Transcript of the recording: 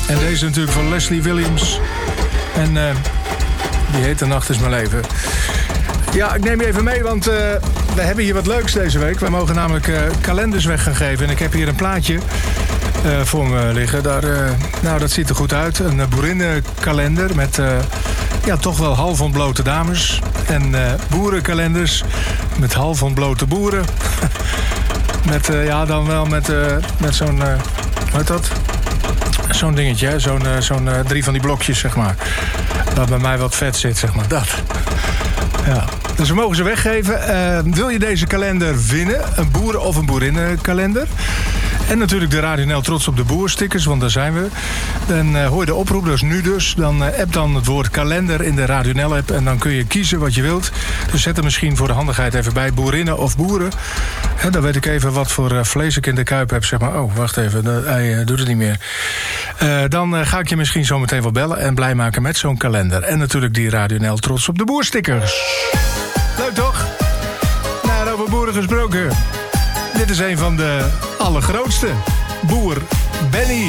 En deze natuurlijk van Leslie Williams. En die heet De Nacht is mijn leven. Ja, ik neem je even mee, want we hebben hier wat leuks deze week. We mogen namelijk kalenders weg gaan geven. En ik heb hier een plaatje voor me liggen. Nou, dat ziet er goed uit. Een boerinnenkalender met toch wel half ontblote dames. En boerenkalenders met half ontblote boeren. Dan wel met zo'n... hoe heet dat? Zo'n dingetje, hè? Zo'n 3 van die blokjes, zeg maar. Waar bij mij wat vet zit, zeg maar. Dat. Ja. Dus we mogen ze weggeven. Wil je deze kalender winnen? Een boeren- of een boerinnenkalender? En natuurlijk de Radio NL Trots op de Boer stickers, want daar zijn we. Dan hoor je de oproep, dat is nu dus. Dan app dan het woord kalender in de Radio NL app. En dan kun je kiezen wat je wilt. Dus zet er misschien voor de handigheid even bij boerinnen of boeren. Dan weet ik even wat voor vlees ik in de kuip heb. Zeg maar, oh, wacht even, hij doet het niet meer. Dan ga ik je misschien zo meteen wel bellen en blij maken met zo'n kalender. En natuurlijk die Radio NL Trots op de Boer stickers. Leuk toch? Nou, over boeren gesproken. Dit is een van de allergrootste. Boer Benny.